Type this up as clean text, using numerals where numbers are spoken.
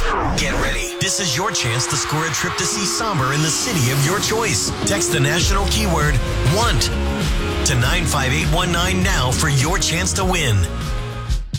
Get ready. This is your chance to score a trip to see Somber in the city of your choice. Text the national keyword WANT to 95819 now for your chance to win.